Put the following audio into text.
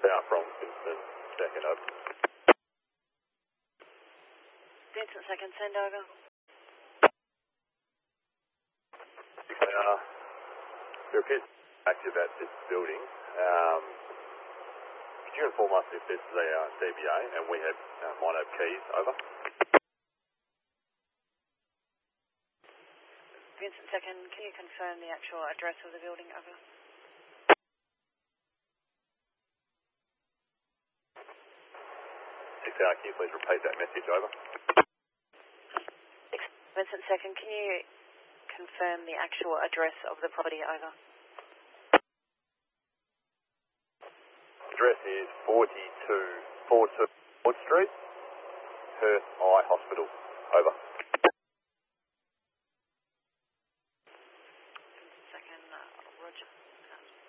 Out from Vincent, second over. Vincent, second, send over. There appears to be active at this building. Could you inform us if this is a CBA and we might have keys? Over. Vincent, second, can you confirm the actual address of the building? Over. Can you please repeat that message? Over. Vincent, second, can you confirm the actual address of the property? Over. Address is 42 Ford Street, Perth Eye Hospital. Over.